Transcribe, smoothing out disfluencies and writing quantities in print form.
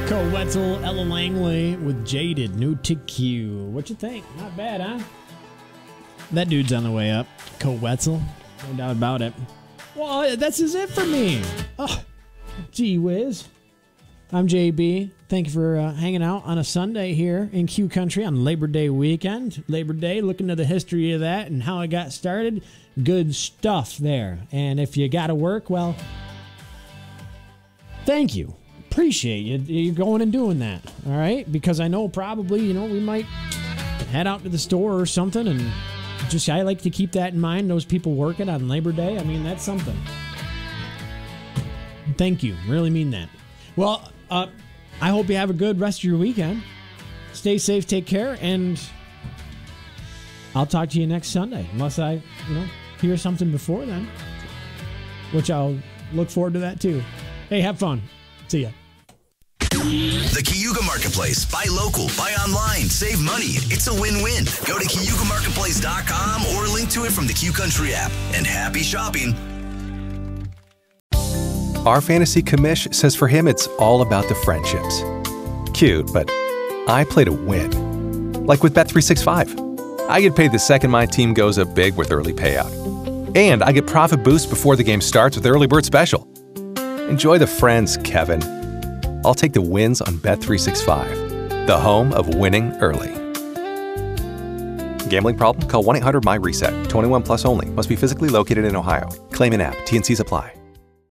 Cole Wetzel, Ella Langley with Jaded, new to Q. What you think? Not bad, huh? That dude's on the way up. Cole Wetzel, no doubt about it. Well, that's just it for me. Oh, gee whiz. I'm JB. Thank you for hanging out on a Sunday here in Q Country on Labor Day weekend. Labor Day, looking to the history of that and how it got started. Good stuff there. And if you got to work, well, thank you. Appreciate you going and doing that, all right? Because I know probably, we might head out to the store or something, and just I like to keep that in mind, those people working on Labor Day. I mean, that's something. Thank you. Really mean that. Well, I hope you have a good rest of your weekend. Stay safe, take care, and I'll talk to you next Sunday, unless I, hear something before then, which I'll look forward to that too. Hey, have fun. See ya. The Cayuga Marketplace. Buy local, buy online, save money. It's a win-win. Go to CayugaMarketplace.com or link to it from the Q Country app. And happy shopping. Our fantasy commish says for him it's all about the friendships. Cute, but I play to win. Like with Bet365. I get paid the second my team goes up big with early payout. And I get profit boost before the game starts with Early Bird Special. Enjoy the friends, Kevin. I'll take the wins on Bet365, the home of winning early. Gambling problem? Call 1-800-MY-RESET. 21 plus only. Must be physically located in Ohio. Claim in app. T&Cs apply.